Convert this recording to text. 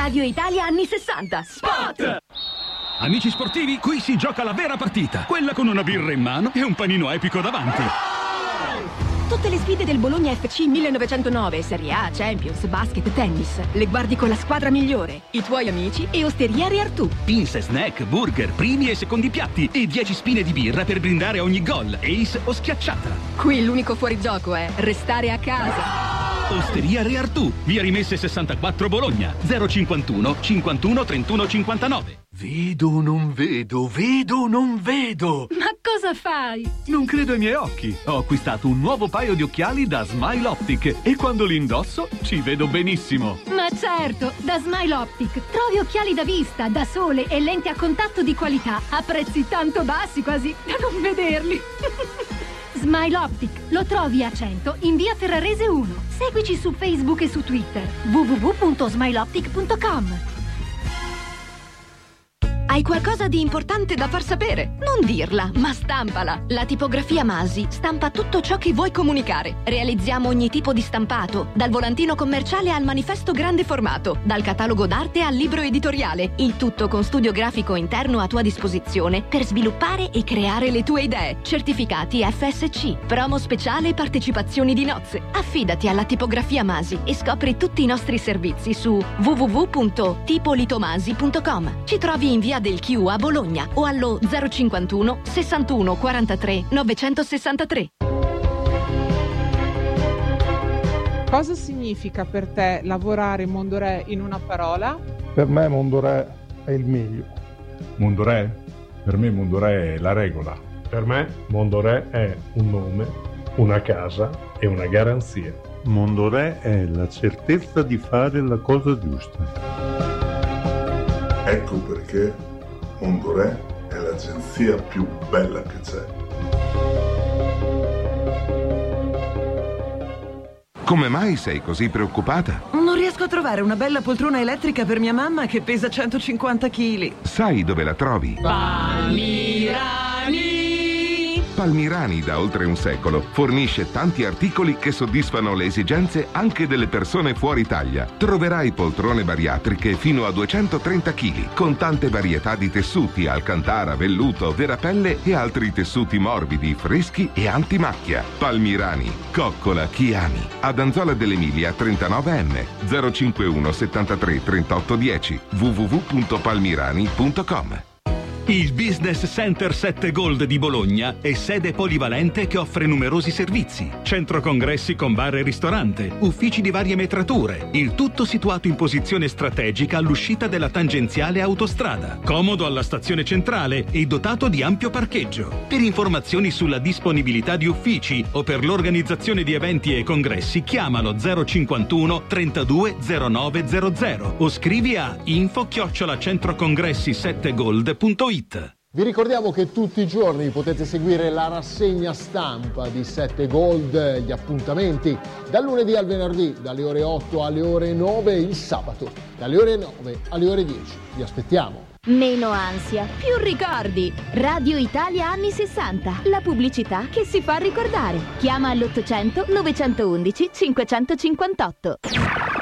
Radio Italia anni 60. Spot! Amici sportivi, qui si gioca la vera partita. Quella con una birra in mano e un panino epico davanti. Tutte le sfide del Bologna FC 1909, Serie A, Champions, basket, tennis. Le guardi con la squadra migliore, i tuoi amici e Osteria Artù. Pinze, snack, burger, primi e secondi piatti e 10 spine di birra per brindare ogni gol, ace o schiacciata. Qui l'unico fuorigioco è restare a casa. Osteria Re Artù, via Rimesse 64 Bologna, 051 51 31 59. Vedo, non vedo, vedo, non vedo. Ma cosa fai? Non credo ai miei occhi. Ho acquistato un nuovo paio di occhiali da Smile Optic e quando li indosso ci vedo benissimo. Ma certo, da Smile Optic trovi occhiali da vista, da sole e lenti a contatto di qualità a prezzi tanto bassi quasi da non vederli. Smile Optic lo trovi a 100 in via Ferrarese 1. Seguici su Facebook e su Twitter. www.smileoptic.com. Hai qualcosa di importante da far sapere? Non dirla, ma stampala. La tipografia Masi stampa tutto ciò che vuoi comunicare. Realizziamo ogni tipo di stampato, dal volantino commerciale al manifesto grande formato, dal catalogo d'arte al libro editoriale. Il tutto con studio grafico interno a tua disposizione per sviluppare e creare le tue idee. Certificati FSC, promo speciale e partecipazioni di nozze. Affidati alla tipografia Masi e scopri tutti i nostri servizi su www.tipolitomasi.com. Ci trovi in via del Chiù a Bologna o allo 051 61 43 963. Cosa significa per te lavorare in Mondorè in una parola? Per me Mondorè è il meglio. Mondorè? Per me Mondorè è la regola. Per me Mondorè è un nome, una casa e una garanzia. Mondorè è la certezza di fare la cosa giusta. Ecco perché Mondorè è l'agenzia più bella che c'è. Come mai sei così preoccupata? Non riesco a trovare una bella poltrona elettrica per mia mamma che pesa 150 kg. Sai dove la trovi? Palmirani! Palmirani da oltre un secolo fornisce tanti articoli che soddisfano le esigenze anche delle persone fuori Italia. Troverai poltrone bariatriche fino a 230 kg con tante varietà di tessuti, alcantara, velluto, verapelle e altri tessuti morbidi, freschi e antimacchia. Palmirani, coccola chi ami. Ad Anzola dell'Emilia 39M 051 73 38 10 www.palmirani.com. Il Business Center 7 Gold di Bologna è sede polivalente che offre numerosi servizi. Centro congressi con bar e ristorante, uffici di varie metrature, il tutto situato in posizione strategica all'uscita della tangenziale autostrada, comodo alla stazione centrale e dotato di ampio parcheggio. Per informazioni sulla disponibilità di uffici o per l'organizzazione di eventi e congressi chiamalo 051 32 0900 o scrivi a info@centrocongressi7gold.it. Vi ricordiamo che tutti i giorni potete seguire la rassegna stampa di 7 Gold, gli appuntamenti dal lunedì al venerdì, dalle ore 8 alle ore 9, il sabato dalle ore 9 alle ore 10. Vi aspettiamo. Meno ansia, più ricordi. Radio Italia anni 60. La pubblicità che si fa ricordare. Chiama all'800 911 558.